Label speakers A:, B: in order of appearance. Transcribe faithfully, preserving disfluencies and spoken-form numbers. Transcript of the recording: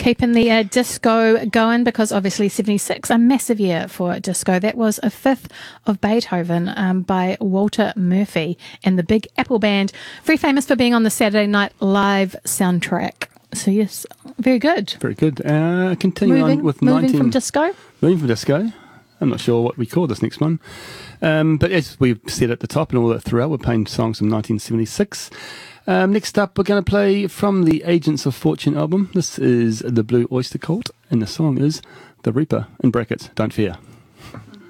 A: Keeping the uh, disco going, because obviously seventy-six, a massive year for disco. That was a fifth of Beethoven um, by Walter Murphy and the Big Apple Band. Very famous for being on the Saturday Night Live soundtrack. So yes, very good.
B: Very good. Uh, continuing
A: moving,
B: on with
A: moving
B: nineteen...
A: from disco.
B: Moving from disco. I'm not sure what we call this next one. Um, but as we've said at the top and all that throughout, we're playing songs from nineteen seventy-six. Um, next up, we're going to play from the Agents of Fortune album. This is the Blue Oyster Cult, and the song is The Reaper, in brackets, Don't Fear.